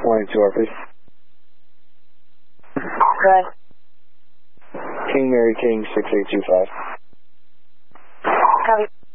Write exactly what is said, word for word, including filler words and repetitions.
One two R, please. Go ahead. King Mary King six eight two five. Copy.